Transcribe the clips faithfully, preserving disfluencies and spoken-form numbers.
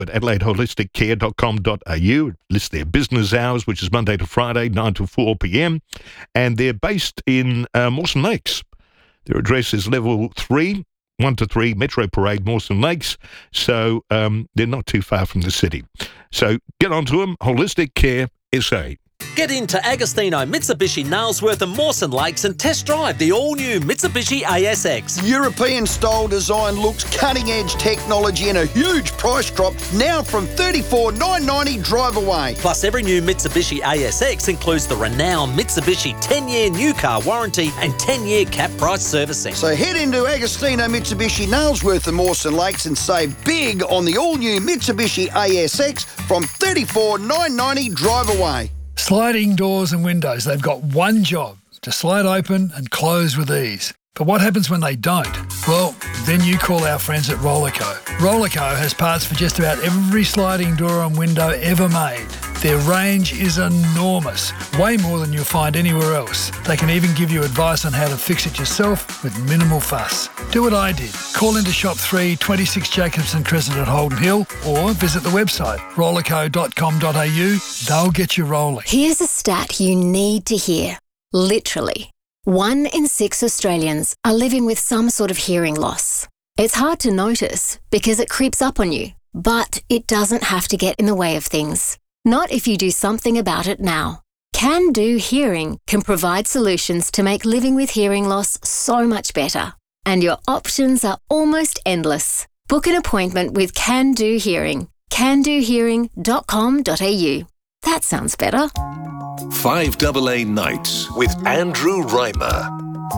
at adelaide holistic care dot com dot a u. It lists their business hours, which is Monday to Friday, nine to four p.m. And they're based in uh, Mawson Lakes. Their address is level three, one to three, Metro Parade, Mawson Lakes. So um, they're not too far from the city. So get on to them, Holistic Care S A. Get into Agostino Mitsubishi Nailsworth and Mawson Lakes and test drive the all-new Mitsubishi A S X. European-style design looks, cutting-edge technology and a huge price drop now from thirty-four thousand nine hundred ninety dollars drive away. Plus, every new Mitsubishi A S X includes the renowned Mitsubishi ten-year new car warranty and ten-year cap price servicing. So head into Agostino Mitsubishi Nailsworth and Mawson Lakes and save big on the all-new Mitsubishi A S X from thirty-four thousand nine hundred ninety dollars drive away. Sliding doors and windows, they've got one job, to slide open and close with ease. But what happens when they don't? Well, then you call our friends at Rollerco. Rollerco has parts for just about every sliding door and window ever made. Their range is enormous, way more than you'll find anywhere else. They can even give you advice on how to fix it yourself with minimal fuss. Do what I did. Call into Shop three, twenty-six Jacobson Crescent at Holden Hill or visit the website rollerco dot com dot a u. They'll get you rolling. Here's a stat you need to hear. Literally. One in six Australians are living with some sort of hearing loss. It's hard to notice because it creeps up on you, but it doesn't have to get in the way of things. Not if you do something about it now. Can Do Hearing can provide solutions to make living with hearing loss so much better. And your options are almost endless. Book an appointment with Can Do Hearing. can do hearing dot com dot a u. That sounds better. five A A Nights with Andrew Reimer.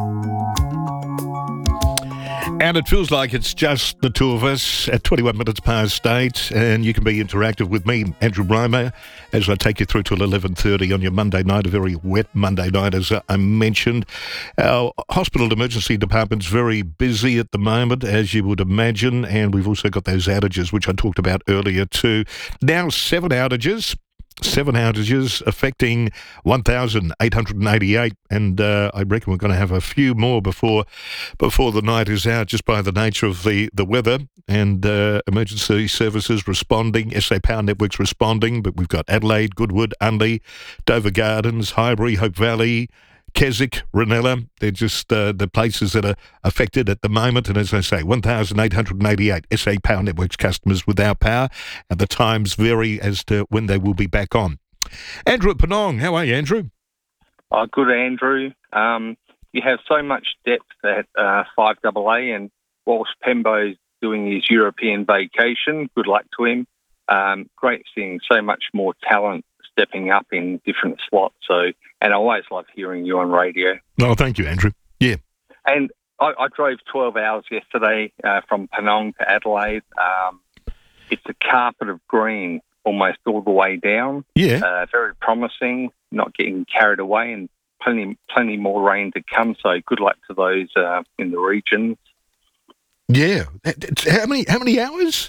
And it feels like it's just the two of us at twenty-one minutes past eight, and you can be interactive with me, Andrew Reimer, as I take you through till eleven thirty on your Monday night, a very wet Monday night, as I mentioned. Our hospital emergency department's very busy at the moment, as you would imagine, and we've also got those outages, which I talked about earlier too. Now seven outages. Seven outages affecting one thousand eight hundred eighty-eight, and uh, I reckon we're going to have a few more before before the night is out, just by the nature of the, the weather and uh, emergency services responding, S A Power Networks responding, but we've got Adelaide, Goodwood, Unley, Dover Gardens, Highbury, Hope Valley, Keswick, Ranella. They're just uh, the places that are affected at the moment. And as I say, one thousand eight hundred eighty-eight S A Power Networks customers without power, and the times vary as to when they will be back on. Andrew at Penong, how are you, Andrew? Oh, good, Andrew. Um, you have so much depth at uh, five A A, and whilst Pembo's doing his European vacation, good luck to him. Um, great seeing so much more talent stepping up in different slots. So, and I always love hearing you on radio. Oh, thank you, Andrew. Yeah. And I, I drove twelve hours yesterday uh, from Penong to Adelaide. Um, it's a carpet of green almost all the way down. Yeah. Uh, very promising, not getting carried away, and plenty plenty more rain to come. So good luck to those uh, in the regions. Yeah. How many, how many hours?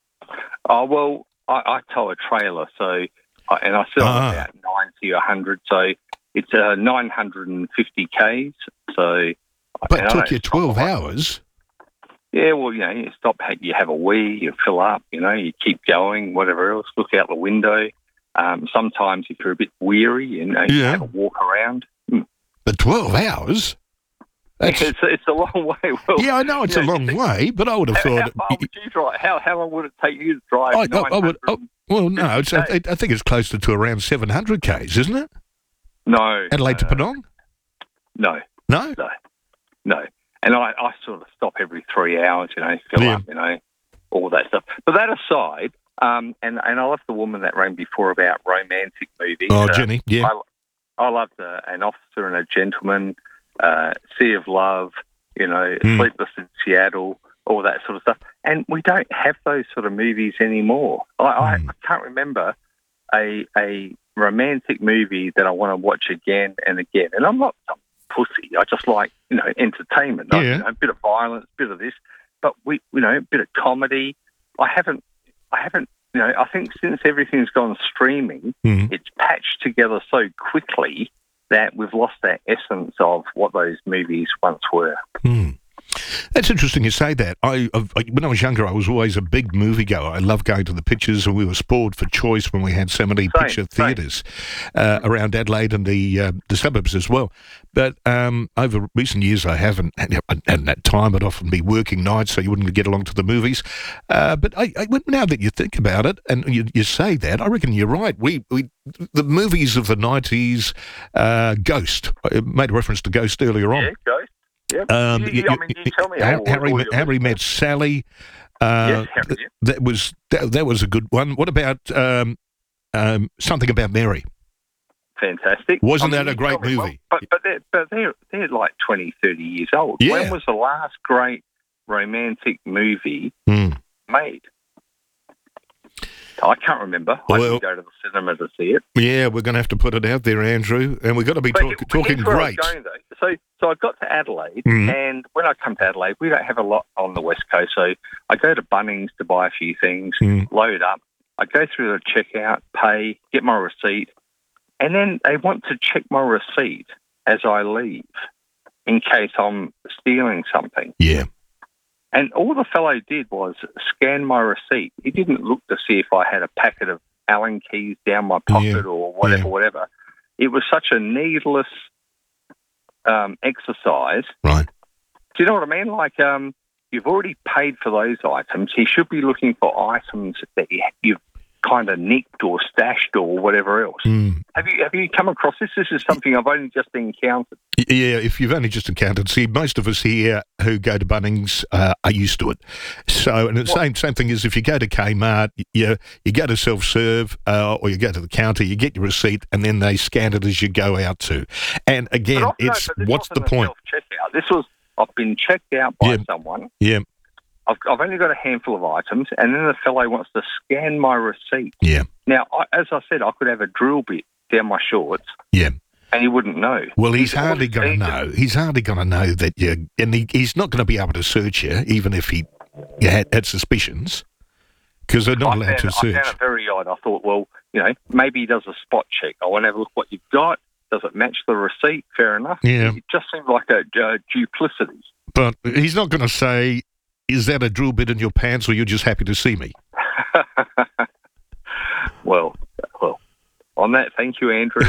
Oh, well, I, I tow a trailer, so... And I sell ah. about ninety or one hundred, so it's uh, nine hundred fifty kays. So, but it took you twelve hours? Yeah, well, you know, you stop, you have a wee, you fill up, you know, you keep going, whatever else, look out the window. Um, sometimes if you're a bit weary, you know, you yeah. have a walk around. Mm. But twelve hours? That's... It's, it's a long way. Well, yeah, I know it's a know, long way, but I would have how, thought... How far would you drive? How, how long would it take you to drive? I, I, I would... Oh, well, no, it's, I, I think it's closer to around seven hundred kays, isn't it? No. Adelaide uh, to Penong? No. No? No. No. And I, I sort of stop every three hours, you know, fill yeah. up, you know, all that stuff. But that aside, um, and, and I love the woman that rang before about romantic movies. Oh, uh, Jenny, yeah. I, I loved uh, An Officer and a Gentleman, uh, Sea of Love, you know, mm. Sleepless in Seattle, all that sort of stuff. And we don't have those sort of movies anymore. I, mm. I, I can't remember a a romantic movie that I want to watch again and again. And I'm not some pussy. I just like, you know, entertainment. Yeah. I, you know, a bit of violence, a bit of this. But, we, you know, a bit of comedy. I haven't, I haven't, you know, I think since everything's gone streaming, mm. it's patched together so quickly that we've lost that essence of what those movies once were. Mm. That's interesting you say that. I, I when I was younger, I was always a big movie goer. I loved going to the pictures, and we were spoiled for choice when we had so many Same, picture same. theatres uh, around Adelaide and the uh, the suburbs as well. But um, over recent years, I haven't had, had that time. I'd often be working nights, so you wouldn't get along to the movies. Uh, but I, I, now that you think about it, and you, you say that, I reckon you're right. We we the movies of the nineties, uh, Ghost. I made a reference to Ghost earlier on. Yeah, Ghost. Yep. Um, you, you- I you- mean, you tell me. Har- all- Harry, all met, your Harry met listeners. Sally. Uh, Yes, Harry, th- yeah. that was that, that was a good one. What about um, um, Something About Mary? Fantastic. Wasn't I mean, that a you great tell me, well, movie? but but they're, but they're, they're like twenty, thirty years old. Yeah. When was the last great romantic movie Hmm. made? I can't remember. I Well- didn't go to the cinema to see it. Yeah, we're going to have to put it out there, Andrew, and we've got to be But talk, it- but talking here's where I was great. going, though. So, so I got to Adelaide, Mhm. and when I come to Adelaide, we don't have a lot on the West Coast. So I go to Bunnings to buy a few things, Mm. load up. I go through the checkout, pay, get my receipt, and then they want to check my receipt as I leave in case I'm stealing something. Yeah, And all the fellow did was scan my receipt. He didn't look to see if I had a packet of Allen keys down my pocket Yeah, or whatever, yeah. whatever. It was such a needless um, exercise. right. Do you know what I mean? Like, um, you've already paid for those items. He should be looking for items that you- you've kind of nicked or stashed or whatever else. Mm. Have you have you come across this? This is something I've only just encountered. Yeah, if you've only just encountered, see, most of us here who go to Bunnings uh, are used to it. So, and the same same thing is if you go to Kmart, you you go to self serve uh, or you go to the counter, you get your receipt, and then they scan it as you go out to. And again, But I- no, it's but this what's the wasn't a point? self-checkout. This was I've been checked out by Yeah. someone. Yeah, I've, I've only got a handful of items, and then the fellow wants to scan my receipt. yeah, Now, I, as I said, I could have a drill bit down my shorts, yeah. and he wouldn't know. Well, he's all hardly he's going to saying know. He's hardly going to know that you, and he, he's not going to be able to search you, even if he you had, had suspicions, because they're not I allowed found, to I search. found it very odd. I thought, well, you know, maybe he does a spot check. I want to have a look what you've got. Does it match the receipt? Fair enough. Yeah. It just seemed like a uh, duplicity. But he's not going to say, "Is that a drill bit in your pants, or you're just happy to see me?" well, well, on that, thank you, Andrew.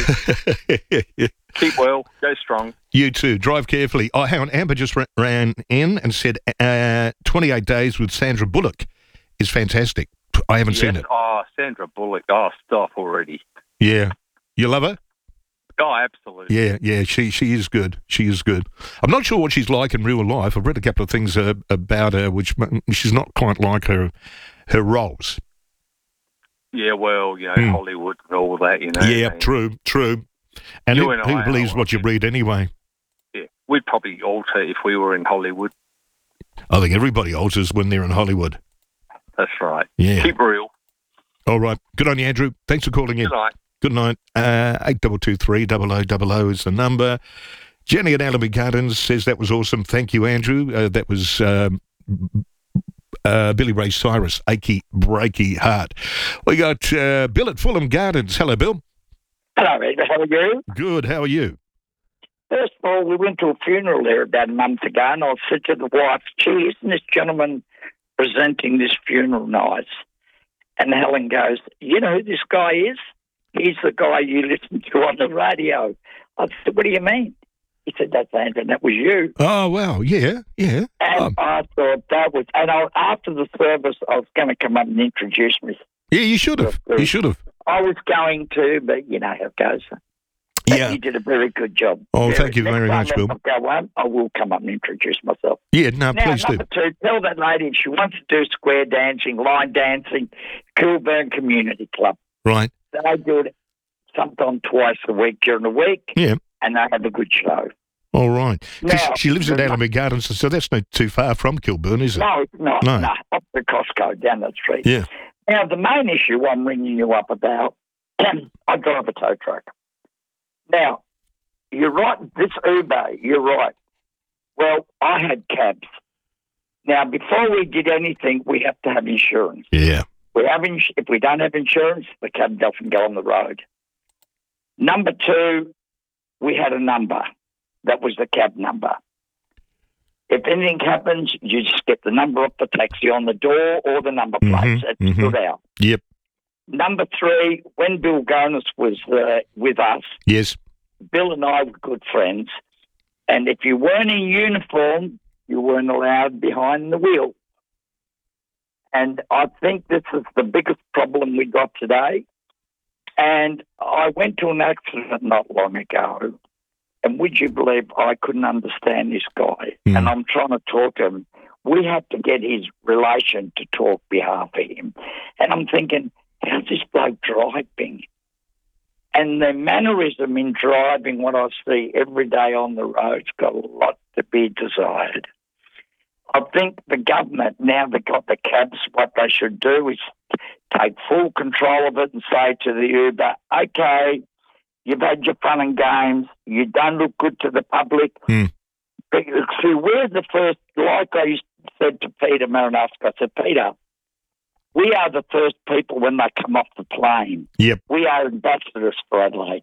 Keep well. Go strong. You too. Drive carefully. Oh, hang on. Amber just ra- ran in and said uh, twenty-eight days with Sandra Bullock is fantastic. I haven't Yes. seen it. Oh, Sandra Bullock. Oh, stop already. Yeah. You love her? Oh, absolutely. Yeah, yeah. She she is good. She is good. I'm not sure what she's like in real life. I've read a couple of things uh, about her, which m- she's not quite like her her roles. Yeah, well, you know, Hmm. Hollywood and all that, you know. Yeah, and, true, true. And You who, and who I believes are what you watching. read anyway? Yeah, we'd probably alter if we were in Hollywood. I think everybody alters when they're in Hollywood. That's right. Yeah. Keep real. All right. Good on you, Andrew. Thanks for calling in. Good night. Good night. Uh, eight two two three, double oh double oh is the number. Jenny at Allenby Gardens says that was awesome. Thank you, Andrew. Uh, that was um, uh, Billy Ray Cyrus, Achy Breaky Heart. We got uh, Bill at Fulham Gardens. Hello, Bill. Hello, Ed. How are you? Good. How are you? First of all, we went to a funeral there about a month ago, and I said to the wife, gee, isn't this gentleman presenting this funeral nice? And Helen goes, you know who this guy is? He's the guy you listen to on the radio. I said, what do you mean? He said, that's Andrew, and that was you. Oh, wow. Yeah, yeah. And Um, I thought that was, and I, after the service, I was going to come up and introduce myself. yeah, you should have. You should have. I was going to, but you know how it goes. But Yeah. you did a very good job. Oh, Very- thank you next very time much, Bill. I go home, I will come up and introduce myself. Yeah, no, Now, please do. number two, tell that lady if she wants to do square dancing, line dancing, Kilburn Community Club. Right. They do it sometime twice a week during the week, Yeah. and they have a good show. All right. 'Cause Now, she lives at the- Allenby Gardens, so that's not too far from Kilburn, is it? No, it's not. No. No, up the Costco down the street. Yeah. Now, the main issue I'm ringing you up about, I drive a tow truck. Now, you're right, this Uber, you're right. Well, I had cabs. Now, before we did anything, we have to have insurance. Yeah. We have ins- if we don't have insurance, the cab doesn't go on the road. Number two, we had a number. That was the cab number. If anything happens, you just get the number off the taxi on the door or the number plates. Mhm, It mhm. stood out. Yep. Number three, when Bill Gonis was uh, with us, Yes. Bill and I were good friends, and if you weren't in uniform, you weren't allowed behind the wheel. And I think this is the biggest problem we got today. And I went to an accident not long ago, and would you believe I couldn't understand this guy? Mm. And I'm trying to talk to him. We had to get his relation to talk behalf of him. And I'm thinking, how's this bloke driving? And the mannerism in driving, what I see every day on the road's got a lot to be desired. I think the government, now they've got the cabs, what they should do is take full control of it and say to the Uber, okay, you've had your fun and games, you don't look good to the public. Mm. But see, we're the first, like I used to said to Peter Maranowski, I said, Peter, we are the first people when they come off the plane. Yep. We are ambassadors for Adelaide.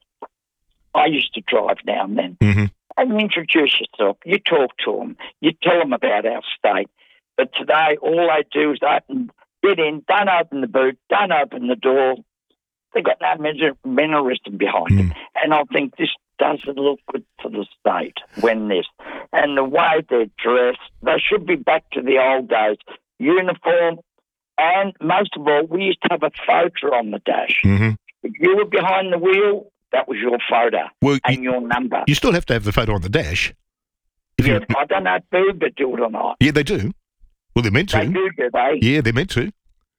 I used to drive now and then. Mm-hmm. And you introduce yourself. You talk to them. You tell them about our state. But today, all they do is open, get in, don't open the boot, don't open the door. They've got no mannerism behind Mm. it. And I think this doesn't look good for the state when this. And the way they're dressed, they should be back to the old days. Uniform. And most of all, we used to have a photo on the dash. Mm-hmm. If you were behind the wheel, that was your photo Well, and you, your number. you still have to have the photo on the dash. If Yes, you, I don't know if Uber do it or not. yeah, they do. Well, they're meant to. They do, do they? Yeah, they're meant to.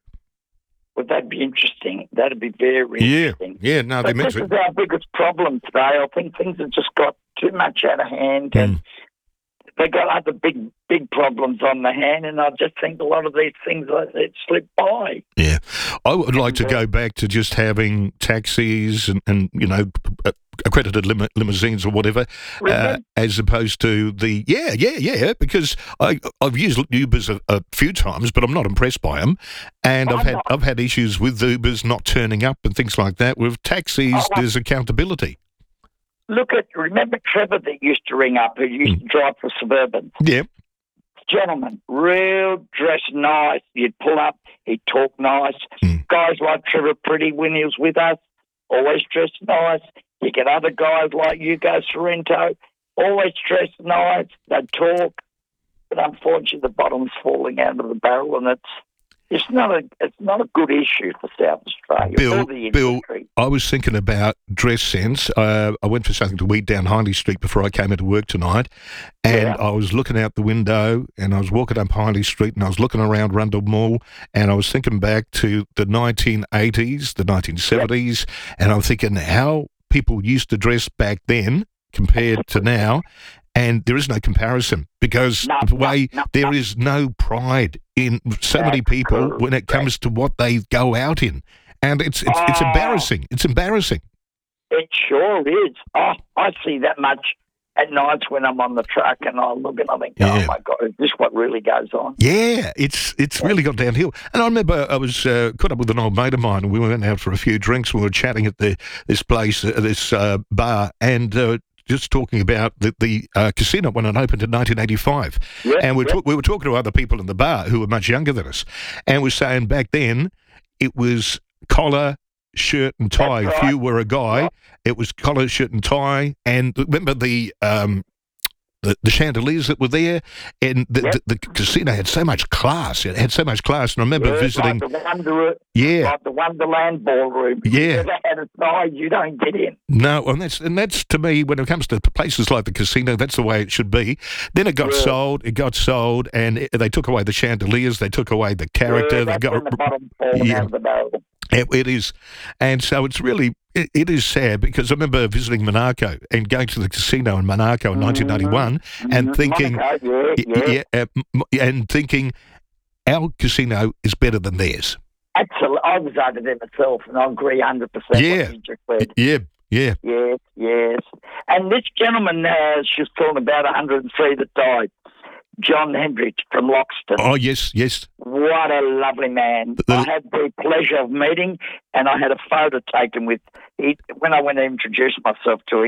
Well, that'd be interesting. That'd be very Yeah, interesting. yeah, no, they're But meant this to. is our biggest problem today. I think things have just got too much out of hand, Mm. and they got other big, big problems on the hand. And I just think a lot of these things like that slip by. Yeah, I would like to go back to just having taxis and, and you know, accredited lim- limousines or whatever, uh, Remember- as opposed to the yeah, yeah, yeah. Because I I've used Ubers a, a few times, but I'm not impressed by them, and I've I'm had not. I've had issues with Ubers not turning up and things like that. With taxis, Oh, I- there's accountability. Look at, remember Trevor that used to ring up, who used Mm. to drive for Suburban? Yeah, Gentleman, real dressed nice. You'd pull up, he'd talk nice. Mm. Guys like Trevor Pretty when he was with us, always dressed nice. You get other guys like Hugo Sorrento, always dressed nice. They'd talk, but unfortunately the bottom's falling out of the barrel, and it's it's not a it's not a good issue for South Australia Bill, or the Bill, industry. I was thinking about dress sense. Uh, I went for something to eat down Hindley Street before I came into work tonight, and Yeah. I was looking out the window, and I was walking up Hindley Street, and I was looking around Rundle Mall, and I was thinking back to the nineteen eighties, the nineteen seventies, and I'm thinking how people used to dress back then compared to now, and there is no comparison because No, the way no, no, there no. is no pride in so many That's people when it correct. comes to what they go out in. And it's it's, it's Oh. embarrassing. It's embarrassing. It sure is. Oh, I see that much at nights when I'm on the truck, and I look and I think, Yeah. oh my God, is this what really goes on? Yeah, it's it's really gone downhill. And I remember I was uh, caught up with an old mate of mine, and we went out for a few drinks. We were chatting at the this place, uh, this uh, bar, and uh, just talking about the, the uh, casino when it opened in nineteen eighty-five. Yeah, and we, yeah. talk, we were talking to other people in the bar who were much younger than us, and we're saying back then it was collar, shirt and tie. That's If right. you were a guy, Yeah. it was collar, shirt and tie. And remember the um, the, the chandeliers that were there, and the, Yep. the, the casino had so much class. It had so much class. And I remember Yeah, visiting. like the, Wonder, Yeah, like the Wonderland ballroom. Yeah. If you never had a size, you don't get in. no, and that's and that's to me when it comes to places like the casino, that's the way it should be. Then it got Yeah. sold. It got sold, and it, they took away the chandeliers. They took away the character. Yeah, they that's got when the bottom falling yeah. out of the barrel. It, it is, and so it's really it, it is sad because I remember visiting Monaco and going to the casino in Monaco in nineteen ninety-one and Mhm. thinking, Monaco, yeah, y- yeah. yeah, uh, m- and thinking our casino is better than theirs. Absolutely. I was over there myself, and I agree one hundred percent Yeah. what you just said. Yeah, yeah, Yes, yes. And this gentleman, uh, she was talking about one hundred three that died, John Hendricks from Loxton. oh yes, yes, What a lovely man. The- I had the pleasure of meeting, and I had a photo taken with, he, when I went to introduce myself to him,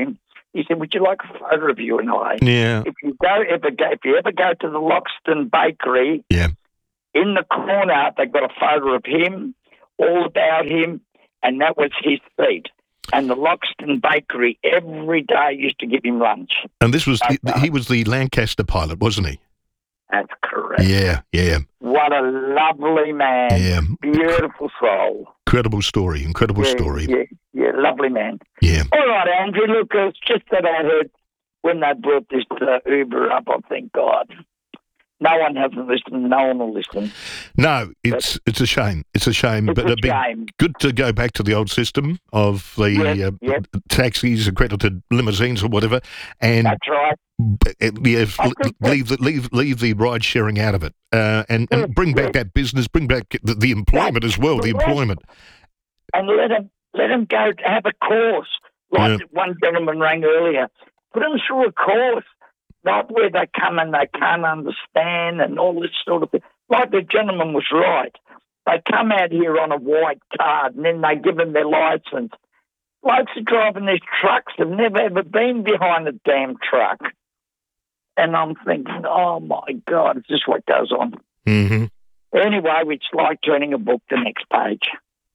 He said, would you like a photo of you and I? Yeah. If you go ever go, if you ever go to the Loxton Bakery, Yeah. in the corner they've got a photo of him, all about him, and that was his seat. And the Loxton Bakery every day used to give him lunch. And this was, the, he was the Lancaster pilot, wasn't he? That's correct. Yeah, yeah. What a lovely man. Yeah. Beautiful soul. Incredible story, incredible yeah, story. Yeah, yeah, lovely man. Yeah. All right, Andrew, look, it's just that I heard when they brought this uh, Uber up, I think, God, no one hasn't listened, no one will listen. No, it's but, it's a shame. It's a shame. It's but a it'd be shame. Good to go back to the old system of the Yep, uh, yep. taxis, accredited limousines or whatever. And That's right. b- yeah, I l- think that- leave the leave leave the ride sharing out of it, uh, and, and Yes, bring back yes. that business, bring back the, the employment as well. The correct. employment. And let them, let them go to have a course. Like Yeah. one gentleman rang earlier. Put them through a course. Not where they come and they can't understand and all this sort of thing. Like the gentleman was right. They come out here on a white card and then they give them their licence. Blokes are driving these trucks have never ever been behind a damn truck. And I'm thinking, oh my God, is this what goes on? Mm-hmm. Anyway, it's like turning a book the next page.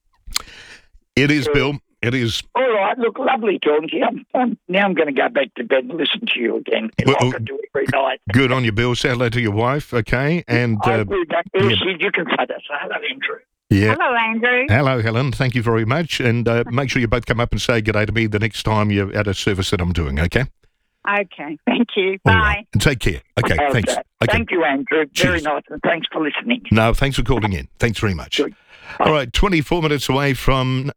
It is, Yeah. Bill. It is. All right, look, lovely talking to you. I'm, I'm, now I'm going to go back to bed and listen to you again, Well, like I do every night. Good on you, Bill. Say hello to your wife, okay? And I uh, do that. yeah. Yes, you can say that. So hello, Andrew. yeah. Hello, Andrew. Hello, Helen. Thank you very much. And uh, make sure you both come up and say good day to me the next time you're at a service that I'm doing, okay? Okay, thank you. All Bye. right. And take care. Okay, Okay. thanks. Okay. Thank you, Andrew. Very Cheers. nice, and thanks for listening. No, thanks for calling in. Thanks very much. Good. All right, twenty-four minutes away from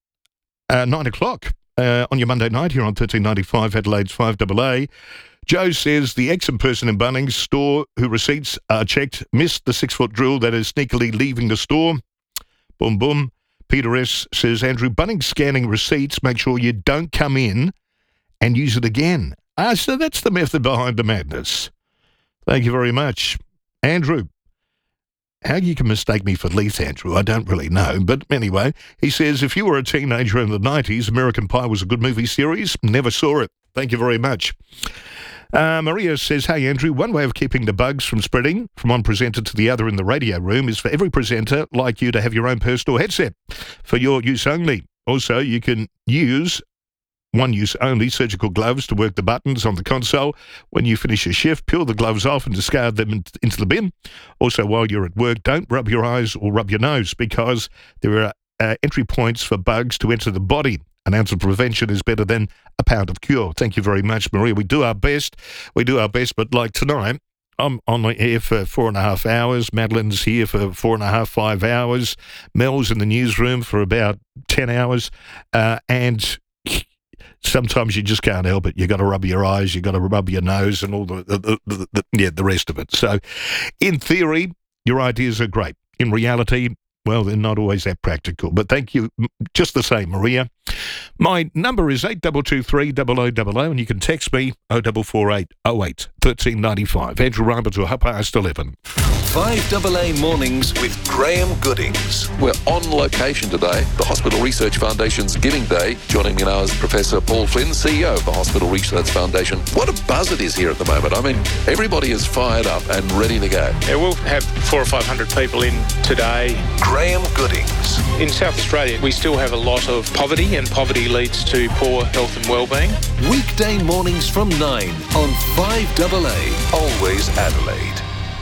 uh, nine o'clock uh, on your Monday night here on thirteen ninety-five Adelaide's five A A. Joe says the Exxon person in Bunnings store who receipts are checked missed the six-foot drill that is sneakily leaving the store. Boom, boom. Peter S. says, Andrew, Bunnings scanning receipts, make sure you don't come in and use it again. Ah, so that's the method behind the madness. Thank you very much. Andrew, how you can mistake me for Leith, Andrew, I don't really know. But anyway, he says, if you were a teenager in the nineties, American Pie was a good movie series. Never saw it. Thank you very much. Uh, Maria says, hey, Andrew, one way of keeping the bugs from spreading from one presenter to the other in the radio room is for every presenter like you to have your own personal headset for your use only. Also, you can use one-use only surgical gloves to work the buttons on the console. When you finish your shift, peel the gloves off and discard them in- into the bin. Also, while you're at work, don't rub your eyes or rub your nose because there are uh, entry points for bugs to enter the body. An ounce of prevention is better than a pound of cure. Thank you very much, Maria. We do our best. We do our best, but like tonight, I'm on the air for four and a half hours. Madeline's here for four and a half, five hours. Mel's in the newsroom for about ten hours. Uh, and sometimes you just can't help it. You got to rub your eyes, you got to rub your nose, and all the, the, the, the, the yeah the rest of it. So, in theory, your ideas are great. In reality, well, they're not always that practical. But thank you, just the same, Maria. My number is eight two two three double oh double oh, and you can text me oh four four eight oh eight thirteen ninety-five. Andrew Reimer to half past eleven. five A A Mornings with Graham Goodings. We're on location today, the Hospital Research Foundation's Giving Day. Joining me now is Professor Paul Flynn, C E O of the Hospital Research Foundation. What a buzz it is here at the moment. I mean, everybody is fired up and ready to go. Yeah, we'll have four or five hundred people in today. Graham Goodings. In South Australia, we still have a lot of poverty, and poverty leads to poor health and wellbeing. Weekday mornings from nine on five A A. Always Adelaide.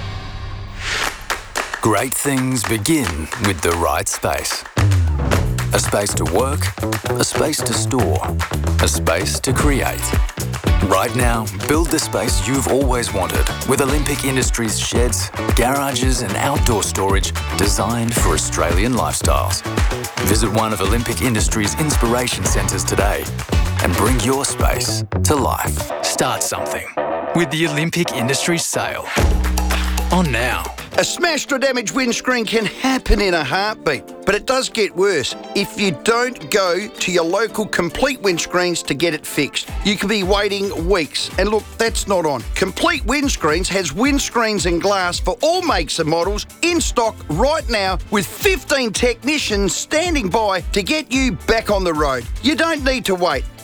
Great things begin with the right space. A space to work, a space to store, a space to create. Right now, build the space you've always wanted with Olympic Industries sheds, garages and outdoor storage designed for Australian lifestyles. Visit one of Olympic Industries' inspiration centres today and bring your space to life. Start something with the Olympic Industries sale. On now. A smashed or damaged windscreen can happen in a heartbeat, but it does get worse if you don't go to your local Complete Windscreens to get it fixed. You could be waiting weeks, and look, that's not on. Complete Windscreens has windscreens and glass for all makes and models in stock right now with fifteen technicians standing by to get you back on the road. You don't need to wait.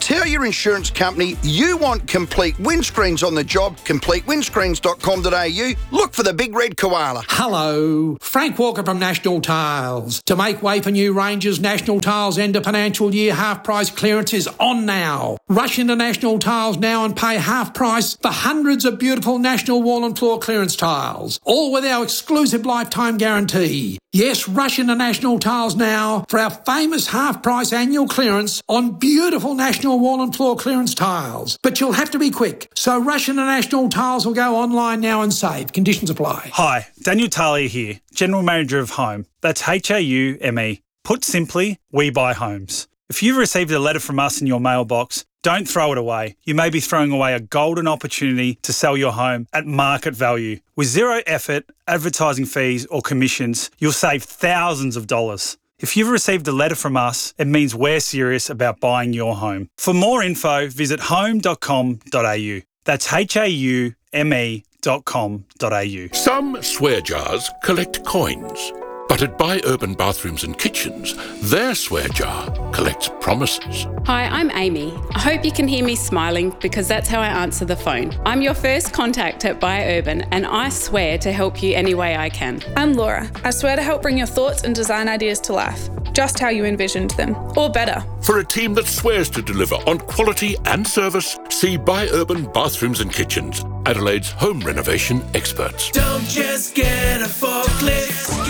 Tell your insurance company you want complete windscreens on the job. complete windscreens dot com dot a u. Look for the big red koala. Hello, Frank Walker from National Tiles. To make way for new ranges, National Tiles end of financial year half price clearance is on now. Rush into National Tiles now and pay half price for hundreds of beautiful National wall and floor clearance tiles, all with our exclusive lifetime guarantee. Yes, rush into National Tiles now for our famous half price annual clearance on beautiful National wall and floor clearance tiles. But you'll have to be quick, so rush into National Tiles or go online now and save. Conditions apply. Hi, Daniel Talia here, General Manager of Home. That's H A U M E. Put simply, we buy homes. If you've received a letter from us in your mailbox, don't throw it away. You may be throwing away a golden opportunity to sell your home at market value. With zero effort, advertising fees or commissions, you'll save thousands of dollars. If you've received a letter from us, it means we're serious about buying your home. For more info, visit home dot com dot a u. That's H A U M E dot com dot a u. Some swear jars collect coins, but at Buy Urban Bathrooms and Kitchens, their swear jar collects promises. Hi, I'm Amy. I hope you can hear me smiling because that's how I answer the phone. I'm your first contact at Buy Urban and I swear to help you any way I can. I'm Laura. I swear to help bring your thoughts and design ideas to life, just how you envisioned them, or better. For a team that swears to deliver on quality and service, see Buy Urban Bathrooms and Kitchens, Adelaide's home renovation experts. Don't just get a forklift,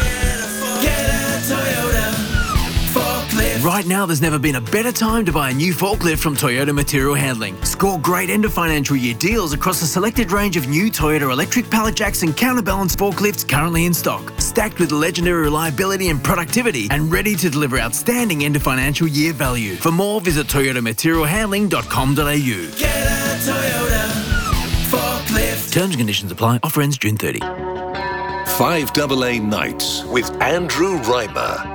get a Toyota forklift. Right now, there's never been a better time to buy a new forklift from Toyota Material Handling. Score great end of financial year deals across a selected range of new Toyota electric pallet jacks and counterbalance forklifts currently in stock, stacked with legendary reliability and productivity and ready to deliver outstanding end of financial year value. For more, visit toyota material handling dot com dot a u. Get a Toyota forklift. Terms and conditions apply. Offer ends June thirtieth. five double A Nights with Andrew Reimer.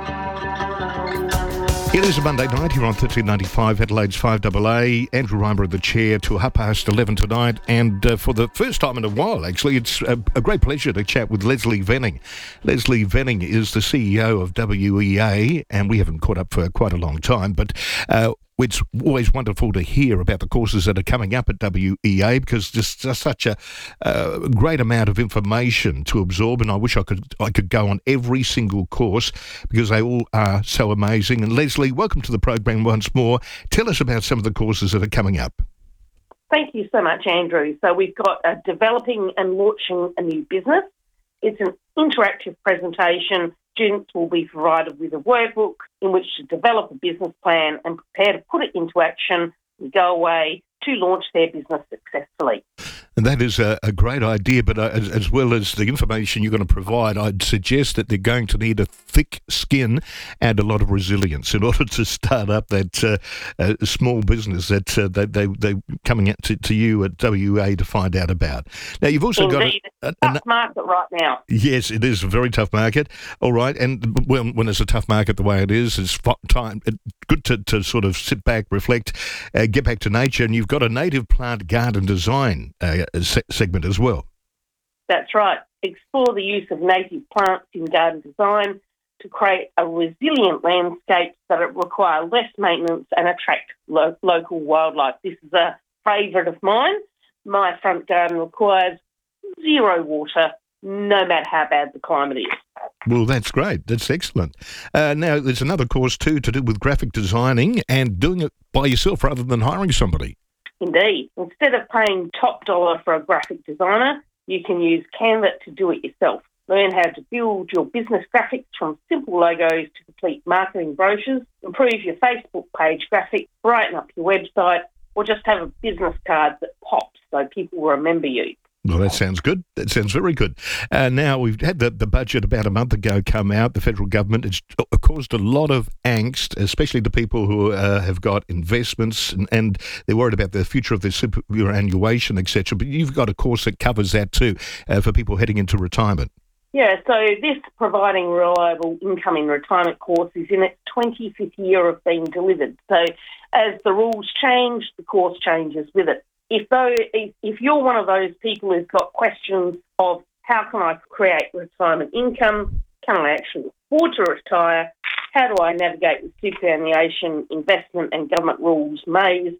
It is a Monday night here on thirteen ninety-five, Adelaide's five double A. Andrew Reimer in the chair till half past eleven tonight. And uh, for the first time in a while, actually, it's a, a great pleasure to chat with Leslie Venning. Leslie Venning is the C E O of W E A, and we haven't caught up for quite a long time, but uh, it's always wonderful to hear about the courses that are coming up at W E A because there's just such a uh, great amount of information to absorb, and I wish I could I could go on every single course because they all are so amazing. And Leslie, welcome to the program once more. Tell us about some of the courses that are coming up. Thank you so much, Andrew. So we've got uh, developing and launching a new business. It's an interactive presentation. Students will be provided with a workbook in which to develop a business plan and prepare to put it into action and go away to launch their business successfully. And that is a, a great idea, but uh, as, as well as the information you're going to provide, I'd suggest that they're going to need a thick skin and a lot of resilience in order to start up that uh, uh, small business that uh, they, they, they're coming out to, to you at W A to find out about. Now, you've also Indeed. got... A, a, it's a tough market right now. Yes, it is a very tough market. All right, and when, when it's a tough market the way it is, it's time it's good to, to sort of sit back, reflect, uh, get back to nature, and you've got a native plant garden design uh, se- segment as well. That's right. Explore the use of native plants in garden design to create a resilient landscape that require less maintenance and attract lo- local wildlife. This is a favourite of mine. My front garden requires zero water, no matter how bad the climate is. Well, that's great. That's excellent. Uh, now, there's another course too to do with graphic designing and doing it by yourself rather than hiring somebody. Indeed. Instead of paying top dollar for a graphic designer, you can use Canva to do it yourself. Learn how to build your business graphics from simple logos to complete marketing brochures, improve your Facebook page graphics, brighten up your website, or just have a business card that pops so people will remember you. Well, that sounds good. That sounds very good. Uh, now, we've had the, the budget about a month ago come out. The federal government has caused a lot of angst, especially to people who uh, have got investments and, and they're worried about the future of their superannuation, et cetera. But you've got a course that covers that too uh, for people heading into retirement. Yeah, so this Providing Reliable Income in Retirement course is in its twenty-fifth year of being delivered. So as the rules change, the course changes with it. If though, if you're one of those people who's got questions of how can I create retirement income, can I actually afford to retire, how do I navigate the superannuation, investment and government rules maze,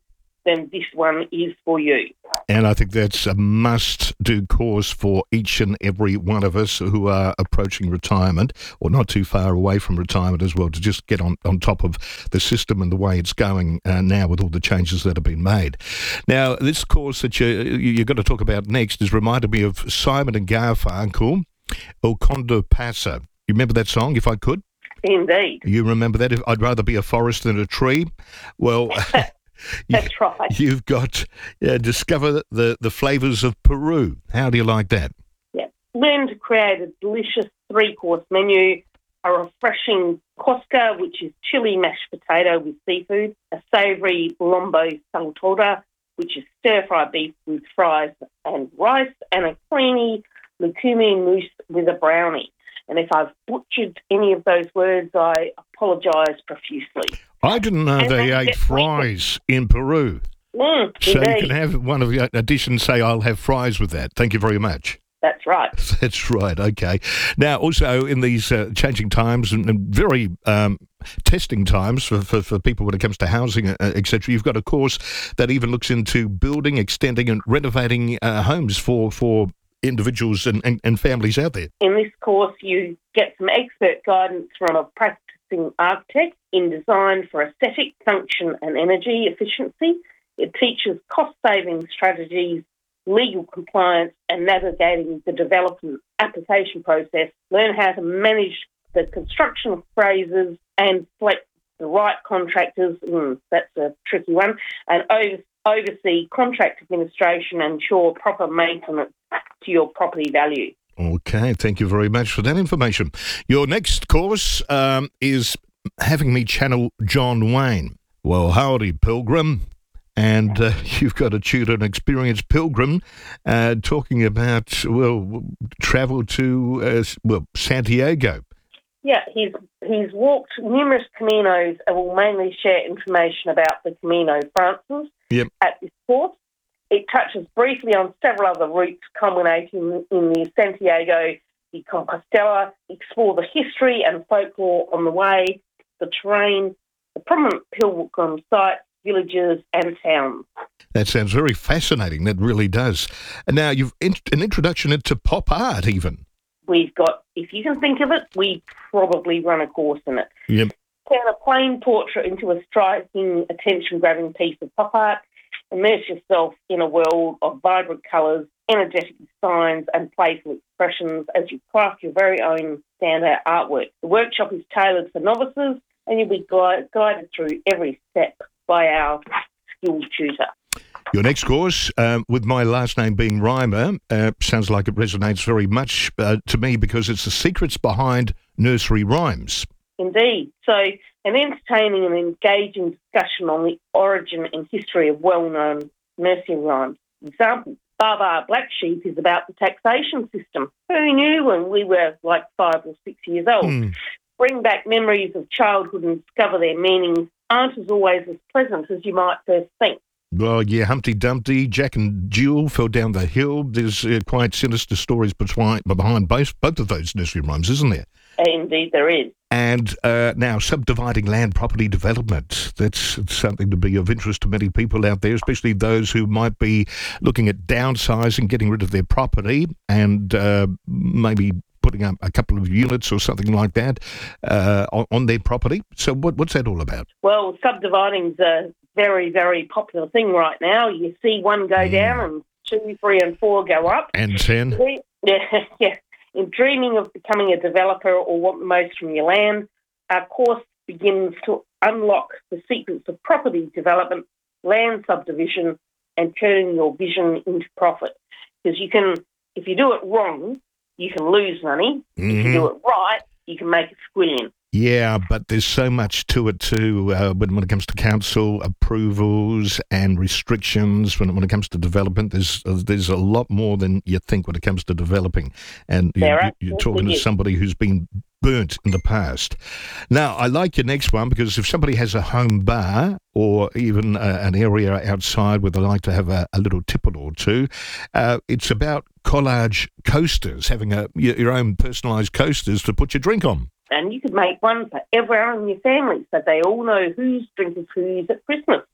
then this one is for you. And I think that's a must-do course for each and every one of us who are approaching retirement, or not too far away from retirement as well, to just get on, on top of the system and the way it's going uh, now with all the changes that have been made. Now, this course that you, you're going to talk about next has reminded me of Simon and Garfunkel, O Condo Passa. You remember that song, If I Could? Indeed. You remember that? If I'd rather be a forest than a tree. Well... That's you, right. You've got uh, discover the, the flavours of Peru. How do you like that? Yeah. Learn to create a delicious three-course menu, a refreshing Cosca, which is chili mashed potato with seafood, a savoury lombo saltata, which is stir-fry beef with fries and rice, and a creamy lucumi mousse with a brownie. And if I've butchered any of those words, I apologise profusely. I didn't know and they ate fries in Peru. Mm, so indeed. You can have one of your additions say, I'll have fries with that. Thank you very much. That's right. That's right, okay. Now, also in these uh, changing times and, and very um, testing times for, for, for people when it comes to housing, uh, et cetera, you've got a course that even looks into building, extending and renovating uh, homes for, for individuals and, and, and families out there. In this course, you get some expert guidance from a practicing architect in design for aesthetic, function and energy efficiency. It teaches cost-saving strategies, legal compliance and navigating the development application process. Learn how to manage the construction phases and select the right contractors. Mm, that's a tricky one. And over, oversee contract administration and ensure proper maintenance to your property value. Okay, thank you very much for that information. Your next course um, is having me channel John Wayne. Well, howdy, Pilgrim. And uh, you've got a tutor, an experienced pilgrim, uh, talking about, well, travel to, uh, well, Santiago. Yeah, he's he's walked numerous Caminos and will mainly share information about the Camino Frances yep. at this course. It touches briefly on several other routes culminating in the Santiago de Compostela, explore the history and folklore on the way, the terrain, the prominent pilgrim sites, villages and towns. That sounds very fascinating. That really does. And now you've in- an introduction into pop art even. We've got, if you can think of it, we probably run a course in it. Yep. Turn a plain portrait into a striking, attention-grabbing piece of pop art. Immerse yourself in a world of vibrant colours, energetic signs and playful expressions as you craft your very own standout artwork. The workshop is tailored for novices and you'll be gui- guided through every step by our skilled tutor. Your next course, um, with my last name being Reimer, uh, sounds like it resonates very much uh, to me because it's the secrets behind nursery rhymes. Indeed. So an entertaining and engaging discussion on the origin and history of well-known nursery rhymes. Example, Baa Baa Black Sheep is about the taxation system. Who knew when we were like five or six years old? Mm. Bring back memories of childhood and discover their meanings aren't as always as pleasant as you might first think. Well, yeah, Humpty Dumpty, Jack and Jill fell down the hill. There's uh, quite sinister stories behind, behind both, both of those nursery rhymes, isn't there? Indeed, there is. And uh, now, subdividing land property development. That's something to be of interest to many people out there, especially those who might be looking at downsizing, getting rid of their property and uh, maybe putting up a couple of units or something like that uh, on, on their property. So what, what's that all about? Well, subdividing's a very, very popular thing right now. You see one go mm. down and two, three and four go up. And ten. Yeah, yeah. In dreaming of becoming a developer or want the most from your land, our course begins to unlock the secrets of property development, land subdivision, and turning your vision into profit. Because you can, if you do it wrong, you can lose money. Mm-hmm. If you do it right, you can make a squillion. Yeah, but there's so much to it too uh, when, when it comes to council approvals and restrictions. When, when it comes to development, there's uh, there's a lot more than you think when it comes to developing. And you, you, you're talking to somebody who's been burnt in the past. Now, I like your next one because if somebody has a home bar or even uh, an area outside where they like to have a, a little tipple or two, uh, it's about collage coasters, having a your, your own personalised coasters to put your drink on. And you could make one for everyone in your family so they all know whose drink is whose at Christmas.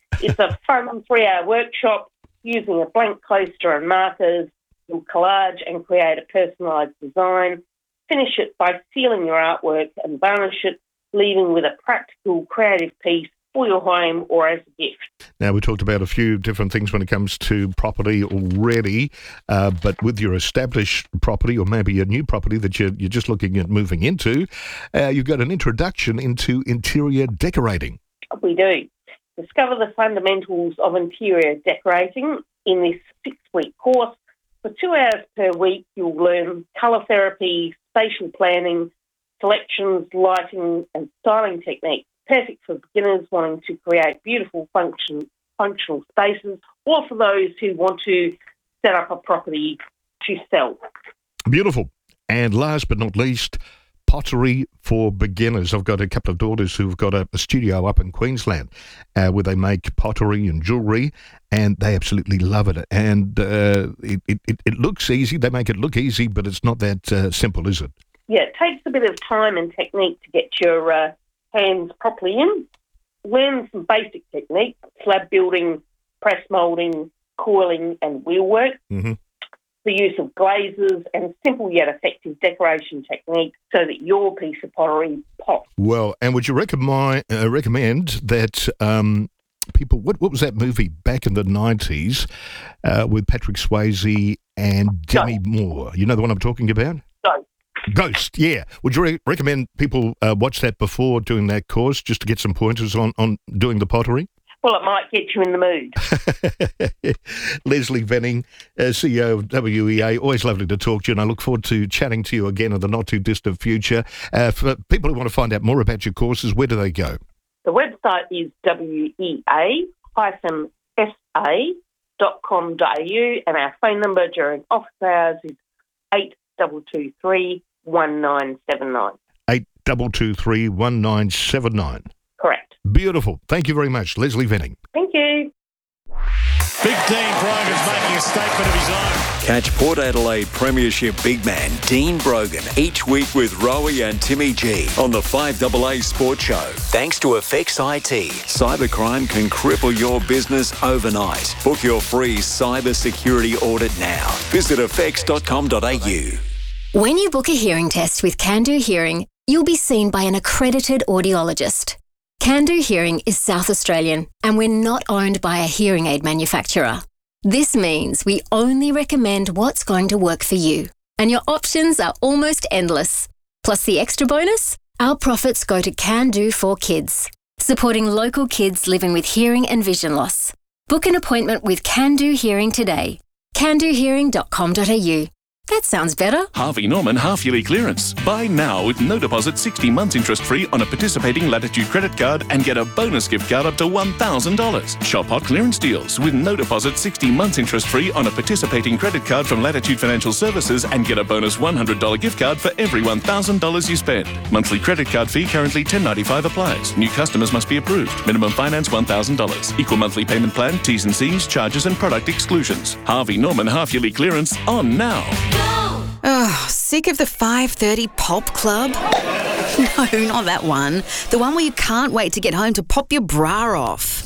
It's a fun three-hour workshop using a blank coaster and markers. You'll collage and create a personalised design. Finish it by sealing your artwork and varnish it, leaving with a practical, creative piece for your home or as a gift. Now, we talked about a few different things when it comes to property already, uh, but with your established property or maybe a new property that you're, you're just looking at moving into, uh, you've got an introduction into interior decorating. We do. Discover the fundamentals of interior decorating in this six-week course. For two hours per week, you'll learn colour therapy, spatial planning, selections, lighting and styling techniques. Perfect for beginners wanting to create beautiful function, functional spaces, or for those who want to set up a property to sell. Beautiful. And last but not least, pottery for beginners. I've got a couple of daughters who've got a, a studio up in Queensland uh, where they make pottery and jewellery, and they absolutely love it. And uh, it, it, it looks easy. They make it look easy, but it's not that uh, simple, is it? Yeah, it takes a bit of time and technique to get your uh, hands properly in. Learn some basic techniques, slab building, press moulding, coiling and wheelwork. Mm-hmm. The use of glazes and simple yet effective decoration techniques so that your piece of pottery pops. Well, and would you recommend, uh, recommend that um, people, what, what was that movie back in the nineties uh, with Patrick Swayze and Demi Moore? You know the one I'm talking about? No. Ghost, yeah. Would you re- recommend people uh, watch that before doing that course just to get some pointers on, on doing the pottery? Well, it might get you in the mood. Leslie Venning, uh, C E O of W E A, always lovely to talk to you, and I look forward to chatting to you again in the not-too-distant future. Uh, for people who want to find out more about your courses, where do they go? The website is w e a dash s a dot com dot a u, and our phone number during office hours is eight two two three, one nine seven nine. eight two two three, one nine seven nine. Correct. Beautiful. Thank you very much, Leslie Venning. Thank you. Big Dean Brogan's making a statement of his own. Catch Port Adelaide Premiership big man Dean Brogan each week with Rowie and Timmy G on the five A A Sports Show. Thanks to Effects I T. Cybercrime can cripple your business overnight. Book your free cyber security audit now. Visit effects dot com dot a u. When you book a hearing test with Can Do Hearing, you'll be seen by an accredited audiologist. Can Do Hearing is South Australian, and we're not owned by a hearing aid manufacturer. This means we only recommend what's going to work for you, and your options are almost endless. Plus the extra bonus, our profits go to Can Do for Kids, supporting local kids living with hearing and vision loss. Book an appointment with Can Do Hearing today. can do hearing dot com dot a u. That sounds better. Harvey Norman half-yearly clearance. Buy now with no deposit, sixty months interest-free on a participating Latitude credit card and get a bonus gift card up to one thousand dollars. Shop hot clearance deals with no deposit, sixty months interest-free on a participating credit card from Latitude Financial Services and get a bonus one hundred dollars gift card for every one thousand dollars you spend. Monthly credit card fee currently ten dollars ninety-five applies. New customers must be approved. Minimum finance one thousand dollars. Equal monthly payment plan, T's and C's, charges and product exclusions. Harvey Norman half-yearly clearance on now. Oh, sick of the five thirty Pop Club? No, not that one. The one where you can't wait to get home to pop your bra off.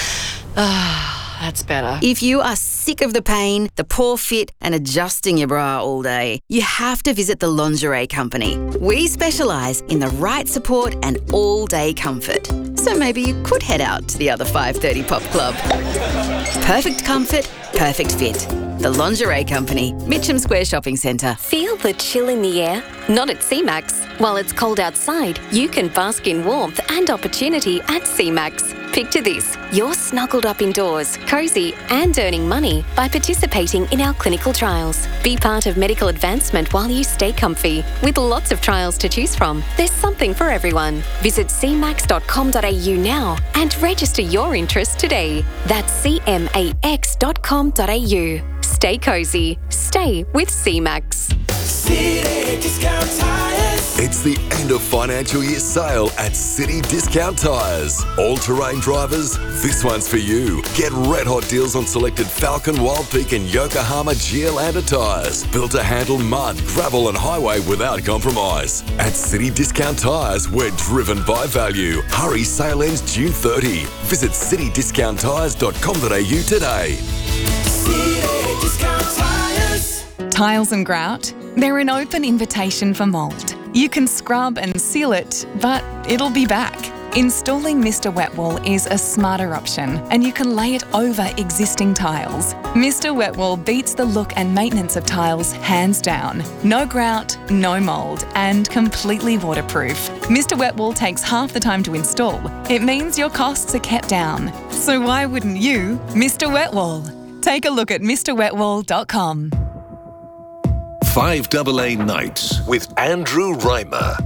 Ah, that's better. If you are sick of the pain, the poor fit and adjusting your bra all day, you have to visit the Lingerie Company. We specialise in the right support and all-day comfort. So maybe you could head out to the other five thirty Pop Club. Perfect comfort, perfect fit. The Lingerie Company, Mitcham Square Shopping Centre. Feel the chill in the air? Not at C MAX. While it's cold outside, you can bask in warmth and opportunity at C MAX. Picture this, you're snuggled up indoors, cosy and earning money by participating in our clinical trials. Be part of medical advancement while you stay comfy. With lots of trials to choose from, there's something for everyone. Visit c max dot com dot a u now and register your interest today. That's c max dot com dot a u. Stay cosy. Stay with C MAX. City Discount Tires. It's the end of financial year sale at City Discount Tyres. All-terrain drivers, this one's for you. Get red hot deals on selected Falcon, Wild Peak and Yokohama Geolandar tyres. Built to handle mud, gravel and highway without compromise. At City Discount Tyres, we're driven by value. Hurry, sale ends June thirtieth. Visit city discount tyres dot com dot a u today. City Discount Tyres. Tiles and grout, they're an open invitation for mould. You can scrub and seal it, but it'll be back. Installing Mister Wet Wall is a smarter option, and you can lay it over existing tiles. Mister Wet Wall beats the look and maintenance of tiles hands down. No grout, no mould, and completely waterproof. Mister Wet Wall takes half the time to install. It means your costs are kept down. So why wouldn't you, Mister Wet Wall? Take a look at Mr wet wall dot com. five double A Nights with Andrew Reimer.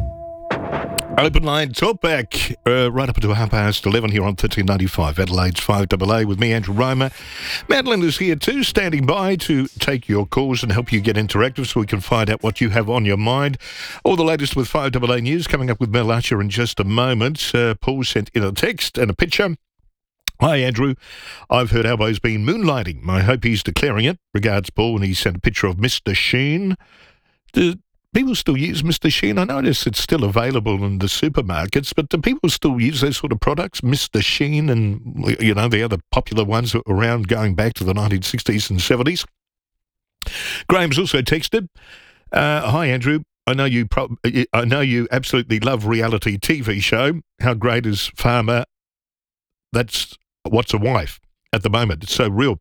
Open line talkback uh, right up until half past eleven here on thirteen ninety-five Adelaide's five double A with me, Andrew Reimer. Madeline is here too, standing by to take your calls and help you get interactive so we can find out what you have on your mind. All the latest with five double A News coming up with Mel Usher in just a moment. Uh, Paul sent in a text and a picture. Hi, Andrew. I've heard Albo's been moonlighting. I hope he's declaring it. Regards, Paul, and he sent a picture of Mister Sheen. Do people still use Mister Sheen? I notice it's still available in the supermarkets, but do people still use those sort of products? Mister Sheen and, you know, the other popular ones that were around going back to the nineteen sixties and seventies. Graham's also texted. Uh, Hi, Andrew. I know you. Pro- I know you absolutely love reality T V show. How great is Farmer? That's What's a Wife at the moment. It's so real.